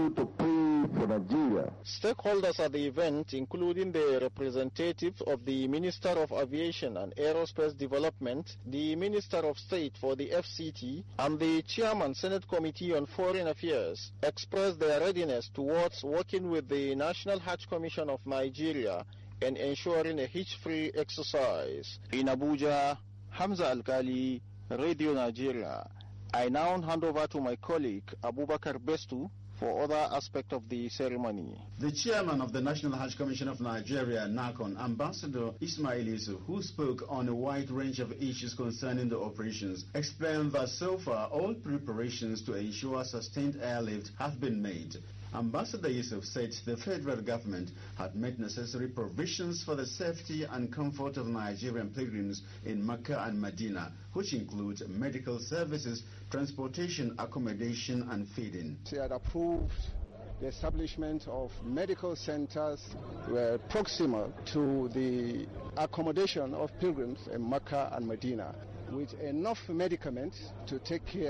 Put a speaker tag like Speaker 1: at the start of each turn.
Speaker 1: continue to pray for Nigeria.
Speaker 2: Stakeholders at the event, including the representative of the Minister of Aviation and Aerospace Development, the Minister of State for the FCT, and the Chairman Senate Committee on Foreign Affairs, expressed their readiness towards working with the National Hajj Commission of Nigeria and ensuring a hitch-free exercise. In Abuja, Hamza Alkali, Radio Nigeria. I now hand over to my colleague Abubakar Bestu for other aspects of the ceremony.
Speaker 3: The chairman of the National Hajj Commission of Nigeria, NACON, Ambassador Ismail Yusuf, who spoke on a wide range of issues concerning the operations, explained that so far all preparations to ensure sustained airlift have been made. Ambassador Yusuf said the federal government had made necessary provisions for the safety and comfort of Nigerian pilgrims in Mecca and Medina, which include medical services, transportation, accommodation, and feeding.
Speaker 4: They had approved the establishment of medical centers proximal to the accommodation of pilgrims in Mecca and Medina, with enough medicaments to take care